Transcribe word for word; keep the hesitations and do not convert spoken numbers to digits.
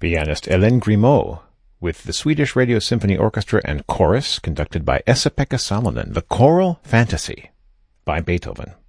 pianist Hélène Grimaud, with the Swedish Radio Symphony Orchestra and Chorus, conducted by Esa-Pekka Salonen, The Choral Fantasy by Beethoven.